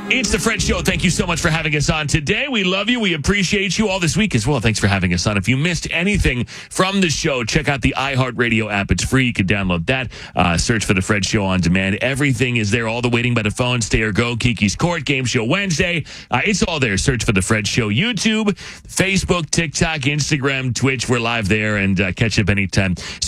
It's the Fred Show. Thank you so much for having us on today. We love you. We appreciate you all this week as well. Thanks for having us on. If you missed anything from the show, check out the iHeartRadio app. It's free. You can download that. Search for the Fred Show on demand. Everything is there. All the Waiting by the Phone, Stay or Go, Kiki's Court, Game Show Wednesday. It's all there. Search for the Fred Show. YouTube, Facebook, TikTok, Instagram, Twitch. We're live there, and catch up anytime.